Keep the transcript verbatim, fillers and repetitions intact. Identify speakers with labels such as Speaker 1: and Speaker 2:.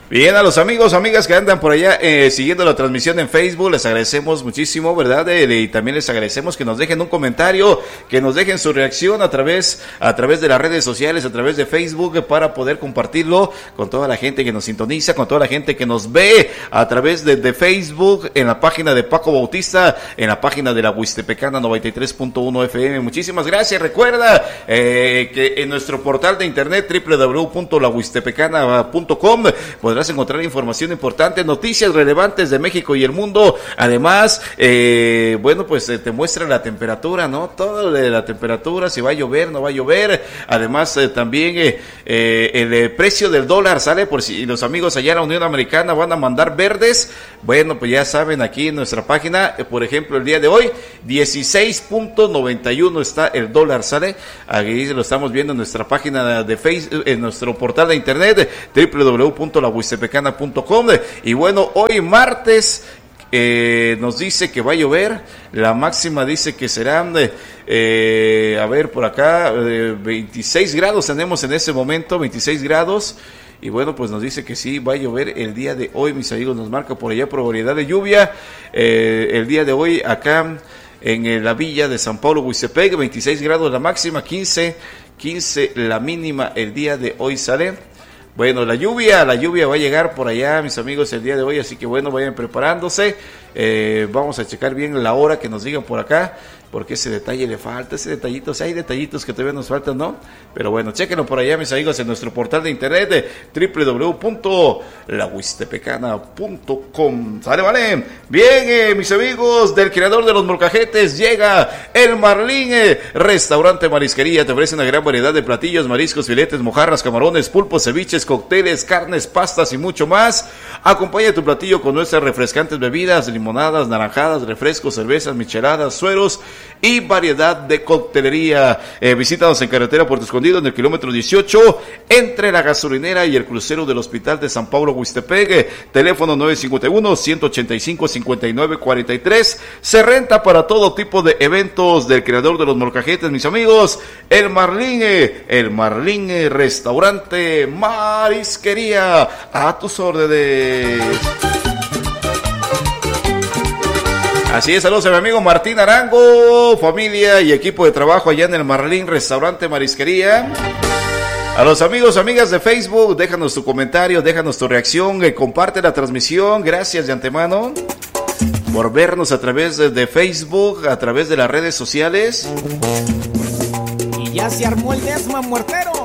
Speaker 1: Bien, a los amigos, amigas que andan por allá eh, siguiendo la transmisión en Facebook, les agradecemos muchísimo, ¿verdad? Eh, y también les agradecemos que nos dejen un comentario, que nos dejen su reacción a través, a través de las redes sociales, a través de Facebook, para poder compartirlo con toda la gente que nos sintoniza, con toda la gente que nos ve a través de, de Facebook, en la página de Paco Bautista, en la página de la Huistepecana noventa y tres punto uno F M. Muchísimas gracias. Recuerda eh, que en nuestro portal de internet doble u doble u doble u punto la huistepecana punto com podrás encontrar información importante, noticias relevantes de México y el mundo. Además, eh, bueno, pues eh, te muestra la temperatura, ¿no? Todo de la temperatura, si va a llover, no va a llover. Además, eh, también eh, eh, el eh, precio del dólar, ¿sale? Por si los amigos allá en la Unión Americana van a mandar verdes. Bueno, pues ya saben, aquí en nuestra página, eh, por ejemplo, el día de hoy, dieciséis punto noventa y uno está el dólar, ¿sale? Aquí lo estamos viendo en nuestra página de Facebook, en nuestro portal de internet, doble u doble u doble u punto la huistepecana punto com. Y bueno, hoy martes eh, nos dice que va a llover. La máxima dice que serán de, eh, a ver por acá, eh, veintiséis grados tenemos en ese momento, veintiséis grados. Y bueno, pues nos dice que sí, va a llover el día de hoy, mis amigos. Nos marca por allá probabilidad de lluvia eh, el día de hoy acá en la villa de San Pablo, Huistepec, veintiséis grados la máxima, quince, quince la mínima el día de hoy, ¿sale? Bueno, la lluvia, la lluvia va a llegar por allá, mis amigos, el día de hoy, así que bueno, vayan preparándose. Eh, vamos a checar bien la hora que nos digan por acá, porque ese detalle le falta, ese detallito, o sea, hay detallitos que todavía nos faltan, ¿no? Pero bueno, chéquenlo por allá, mis amigos, en nuestro portal de internet de doble u doble u doble u punto la huistepecana punto com. ¿Sale, vale? Bien, eh, mis amigos, del creador de los molcajetes llega el Marlín eh, Restaurante Marisquería. Te ofrece una gran variedad de platillos, mariscos, filetes, mojarras, camarones, pulpos, ceviches, cócteles, carnes, pastas y mucho más. Acompaña tu platillo con nuestras refrescantes bebidas, limonadas, naranjadas, refrescos, cervezas, micheladas, sueros y variedad de coctelería. Eh, visítanos en carretera Puerto Escondido, en el kilómetro dieciocho, entre la gasolinera y el crucero del Hospital de San Pablo, Huistepec. Eh, teléfono nueve cinco uno, uno ocho cinco, cinco nueve cuatro tres. Se renta para todo tipo de eventos. Del creador de los molcajetes, mis amigos, el Marlín, eh, el Marlín eh, Restaurante Marisquería. A tus órdenes. Así es, saludos a mi amigo Martín Arango, familia y equipo de trabajo allá en el Marlín Restaurante Marisquería. A los amigos, amigas de Facebook, déjanos tu comentario, déjanos tu reacción, eh, comparte la transmisión. Gracias de antemano por vernos a través de, de Facebook, a través de las redes sociales.
Speaker 2: Y ya se armó el desma muertero.